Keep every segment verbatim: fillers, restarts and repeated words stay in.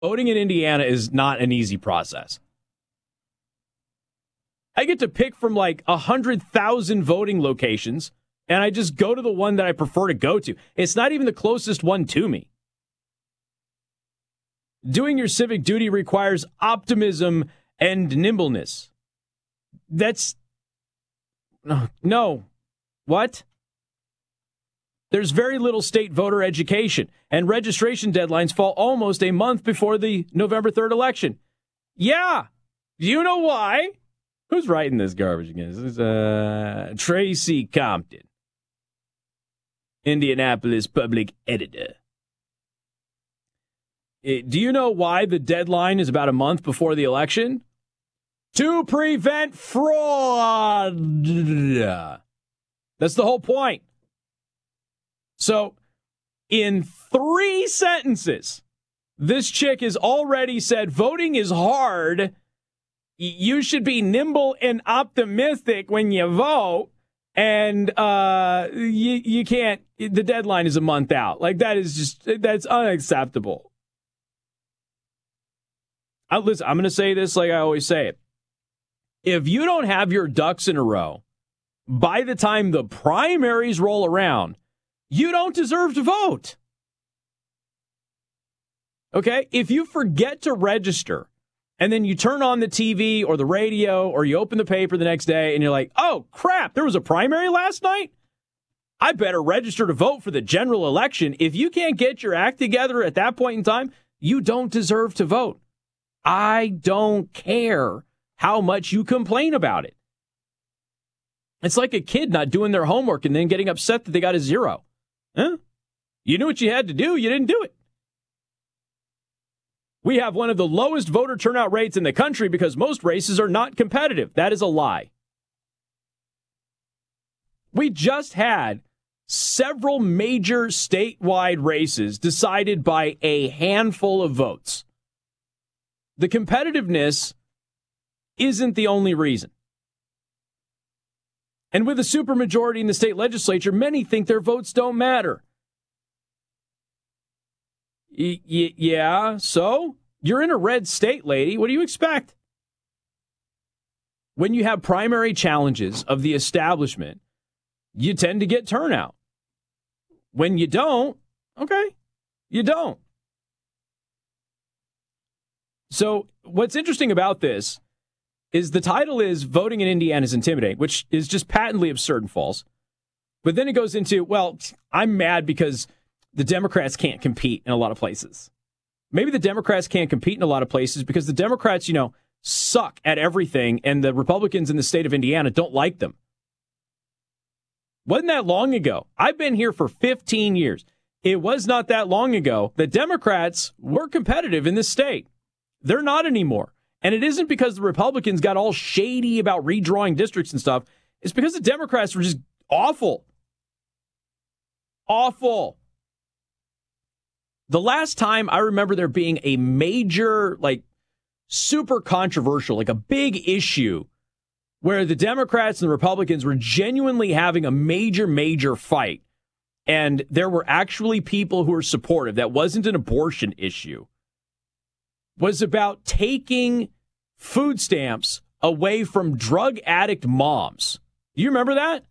Voting in Indiana is not an easy process. I get to pick from like one hundred thousand voting locations, and I just go to the one that I prefer to go to. It's not even the closest one to me. Doing your civic duty requires optimism and nimbleness. That's... No. no. What? There's very little state voter education, and registration deadlines fall almost a month before the November third election. Yeah. Do you know why? Who's writing this garbage again? This is uh, Tracy Compton, Indianapolis public editor. It, do you know why the deadline is about a month before the election? To prevent fraud. That's the whole point. So, in three sentences, this chick has already said voting is hard. You should be nimble and optimistic when you vote. And uh, you, you can't, the deadline is a month out. Like, that is just, that's unacceptable. I, listen, I'm going to say this like I always say it. If you don't have your ducks in a row by the time the primaries roll around, you don't deserve to vote. Okay? If you forget to register and then you turn on the T V or the radio or you open the paper the next day and you're like, oh, crap, there was a primary last night? I better register to vote for the general election. If you can't get your act together at that point in time, you don't deserve to vote. I don't care how much you complain about it. It's like a kid not doing their homework and then getting upset that they got a zero. Huh? You knew what you had to do. You didn't do it. We have one of the lowest voter turnout rates in the country because most races are not competitive. That is a lie. We just had several major statewide races decided by a handful of votes. The competitiveness isn't the only reason. And with a supermajority in the state legislature, many think their votes don't matter. Y- y- yeah, so? You're in a red state, lady. What do you expect? When you have primary challenges of the establishment, you tend to get turnout. When you don't, okay, you don't. So what's interesting about this is the title is Voting in Indiana is Intimidating, which is just patently absurd and false. But then it goes into, well, I'm mad because the Democrats can't compete in a lot of places. Maybe the Democrats can't compete in a lot of places because the Democrats, you know, suck at everything and the Republicans in the state of Indiana don't like them. Wasn't that long ago? I've been here for fifteen years. It was not that long ago that Democrats were competitive in this state. They're not anymore. And it isn't because the Republicans got all shady about redrawing districts and stuff. It's because the Democrats were just awful. Awful. The last time I remember there being a major, like, super controversial, like a big issue where the Democrats and the Republicans were genuinely having a major, major fight. And there were actually people who were supportive. That wasn't an abortion issue. Was about taking food stamps away from drug addict moms. Do you remember that?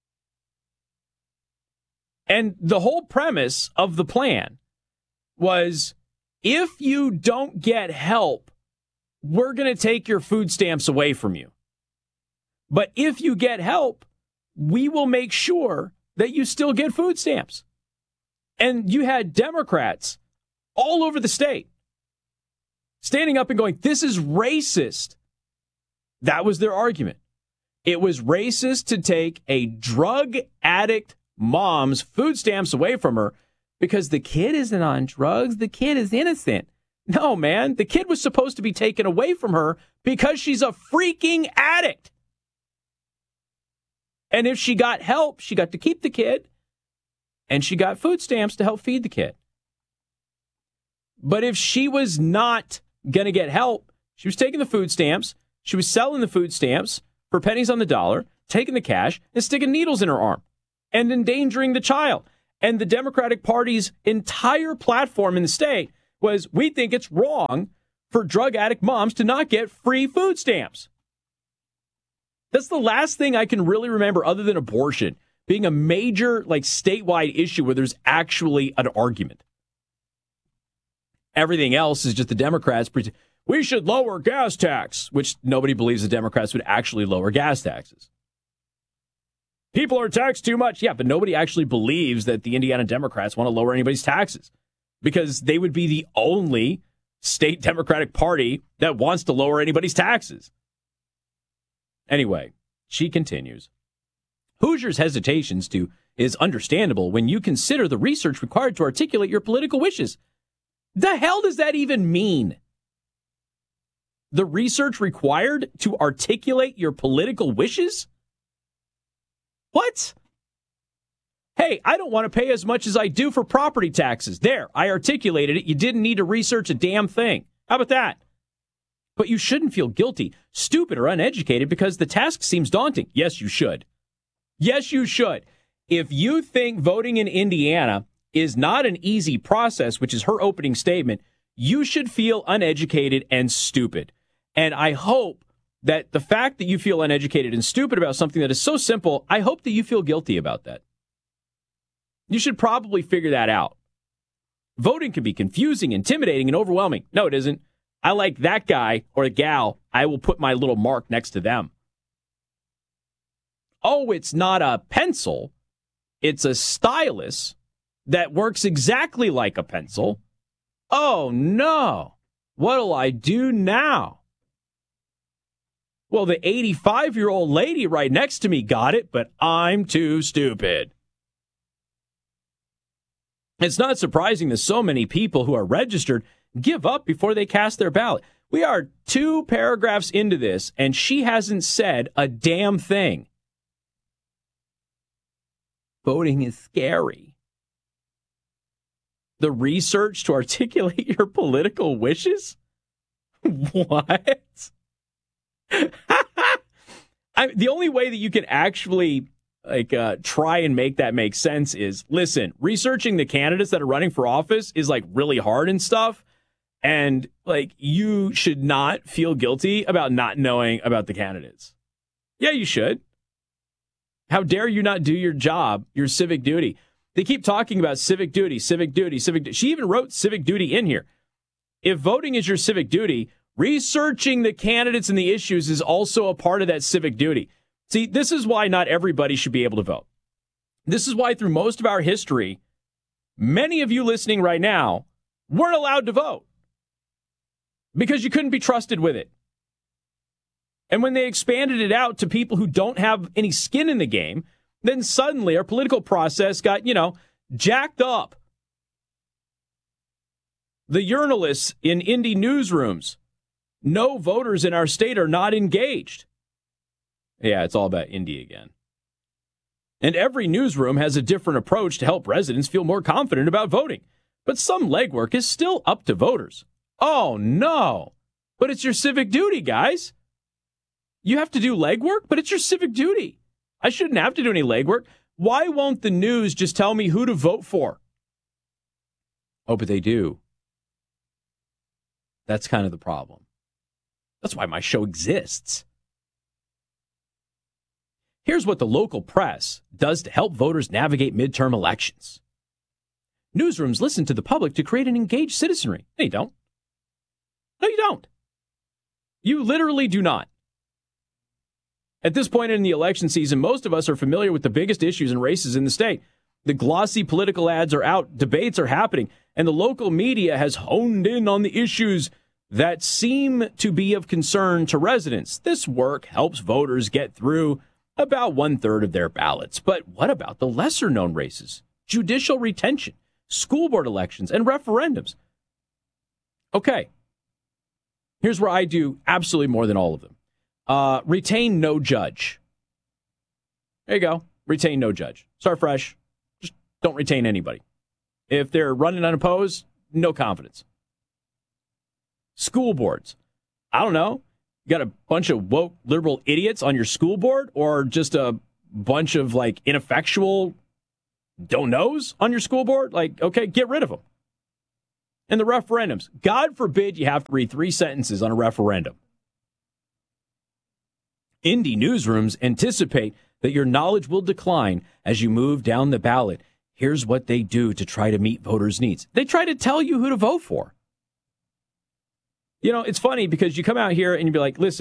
And the whole premise of the plan was, if you don't get help, we're going to take your food stamps away from you. But if you get help, we will make sure that you still get food stamps. And you had Democrats all over the state standing up and going, this is racist. That was their argument. It was racist to take a drug addict mom's food stamps away from her because the kid isn't on drugs. The kid is innocent. No, man, the kid was supposed to be taken away from her because she's a freaking addict. And if she got help, she got to keep the kid, and she got food stamps to help feed the kid. But if she was not going to get help, she was taking the food stamps, she was selling the food stamps for pennies on the dollar, taking the cash, and sticking needles in her arm, and endangering the child. And the Democratic Party's entire platform in the state was we think it's wrong for drug addict moms to not get free food stamps. That's the last thing I can really remember other than abortion being a major, like, statewide issue where there's actually an argument. Everything else is just the Democrats pretend we should lower gas tax, which nobody believes the Democrats would actually lower gas taxes. People are taxed too much. Yeah, but nobody actually believes that the Indiana Democrats want to lower anybody's taxes because they would be the only state Democratic Party that wants to lower anybody's taxes. Anyway, she continues. Hoosier's hesitations to is understandable when you consider the research required to articulate your political wishes. The hell does that even mean? The research required to articulate your political wishes? What? Hey, I don't want to pay as much as I do for property taxes. There, I articulated it. You didn't need to research a damn thing. How about that? But you shouldn't feel guilty, stupid, or uneducated because the task seems daunting. Yes, you should. Yes, you should. If you think voting in Indiana is not an easy process, which is her opening statement, you should feel uneducated and stupid. And I hope that the fact that you feel uneducated and stupid about something that is so simple, I hope that you feel guilty about that. You should probably figure that out. Voting can be confusing, intimidating, and overwhelming. No, it isn't. I like that guy or a gal. I will put my little mark next to them. Oh, it's not a pencil. It's a stylus that works exactly like a pencil. Oh, no. What'll I do now? Well, the eighty-five-year-old lady right next to me got it, but I'm too stupid. It's not surprising that so many people who are registered give up before they cast their ballot. We are two paragraphs into this, and she hasn't said a damn thing. Voting is scary. The research to articulate your political wishes? What? I, the only way that you can actually like uh, try and make that make sense is, listen, researching the candidates that are running for office is like really hard and stuff. And like, you should not feel guilty about not knowing about the candidates. Yeah, you should. How dare you not do your job, your civic duty? They keep talking about civic duty, civic duty, civic duty. She even wrote civic duty in here. If voting is your civic duty, researching the candidates and the issues is also a part of that civic duty. See, this is why not everybody should be able to vote. This is why through most of our history, many of you listening right now weren't allowed to vote because you couldn't be trusted with it. And when they expanded it out to people who don't have any skin in the game, then suddenly our political process got, you know, jacked up. The journalists in Indy newsrooms, no voters in our state are not engaged. Yeah, it's all about Indy again. And every newsroom has a different approach to help residents feel more confident about voting. But some legwork is still up to voters. Oh, no. But it's your civic duty, guys. You have to do legwork, but it's your civic duty. I shouldn't have to do any legwork. Why won't the news just tell me who to vote for? Oh, but they do. That's kind of the problem. That's why my show exists. Here's what the local press does to help voters navigate midterm elections. Newsrooms listen to the public to create an engaged citizenry. No, you don't. No, you don't. You literally do not. At this point in the election season, most of us are familiar with the biggest issues and races in the state. The glossy political ads are out, debates are happening, and the local media has honed in on the issues that seem to be of concern to residents. This work helps voters get through about one third of their ballots. But what about the lesser known races? Judicial retention, school board elections, and referendums. Okay. Here's where I do absolutely more than all of them. Uh, retain no judge. There you go. Retain no judge. Start fresh. Just don't retain anybody. If they're running unopposed, no confidence. School boards. I don't know. You got a bunch of woke liberal idiots on your school board, or just a bunch of like ineffectual don't knows on your school board? Like, okay, get rid of them. And the referendums. God forbid you have to read three sentences on a referendum. Indie newsrooms anticipate that your knowledge will decline as you move down the ballot. Here's what they do to try to meet voters' needs. They try to tell you who to vote for. You know, it's funny because you come out here and you be like, listen,